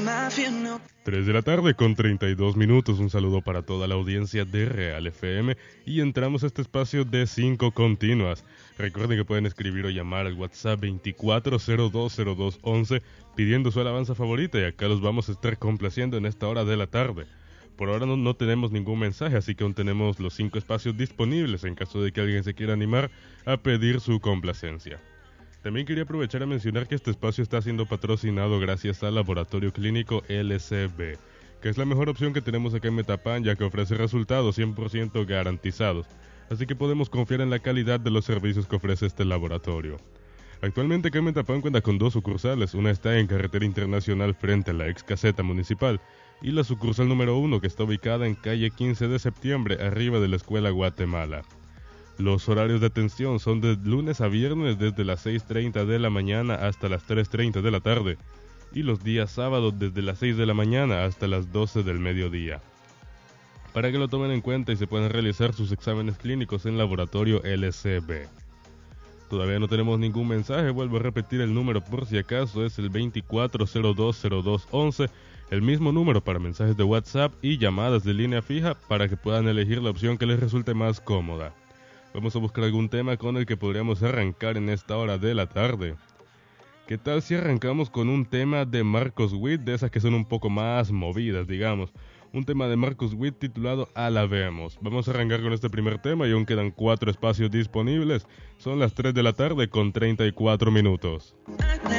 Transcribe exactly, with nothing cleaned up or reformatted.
tres de la tarde con treinta y dos minutos. Un saludo para toda la audiencia de Real F M y entramos a este espacio de cinco continuas. Recuerden que pueden escribir o llamar al WhatsApp veinticuatro cero dos cero dos once pidiendo su alabanza favorita y acá los vamos a estar complaciendo en esta hora de la tarde. Por ahora no, no tenemos ningún mensaje, así que aún tenemos los cinco espacios disponibles en caso de que alguien se quiera animar a pedir su complacencia. También quería aprovechar a mencionar que este espacio está siendo patrocinado gracias al Laboratorio Clínico L C B, que es la mejor opción que tenemos acá en Metapán, ya que ofrece resultados cien por ciento garantizados, así que podemos confiar en la calidad de los servicios que ofrece este laboratorio. Actualmente acá en Metapán cuenta con dos sucursales, una está en Carretera Internacional frente a la ex caseta municipal, y la sucursal número uno que está ubicada en calle quince de septiembre, arriba de la Escuela Guatemala. Los horarios de atención son de lunes a viernes desde las seis treinta de la mañana hasta las tres treinta de la tarde y los días sábados desde las seis de la mañana hasta las doce del mediodía. Para que lo tomen en cuenta y se puedan realizar sus exámenes clínicos en Laboratorio L C B. Todavía no tenemos ningún mensaje, vuelvo a repetir el número por si acaso, es el veinticuatro cero dos cero dos once, el mismo número para mensajes de WhatsApp y llamadas de línea fija para que puedan elegir la opción que les resulte más cómoda. Vamos a buscar algún tema con el que podríamos arrancar en esta hora de la tarde. ¿Qué tal si arrancamos con un tema de Marcos Witt, de esas que son un poco más movidas, digamos? Un tema de Marcos Witt titulado Alabemos. Vamos a arrancar con este primer tema y aún quedan cuatro espacios disponibles. Son las tres de la tarde con treinta y cuatro minutos.